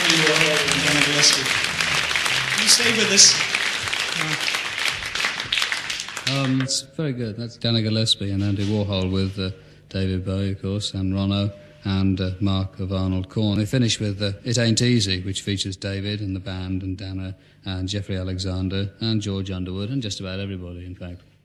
Andy Warhol and Dana Gillespie. Can you stay with us? It's very good. That's Dana Gillespie and Andy Warhol with David Bowie, of course, and Ronno and Mark of Arnold Corn. They finish with It Ain't Easy, which features David and the band and Dana and Jeffrey Alexander and George Underwood and just about everybody, in fact.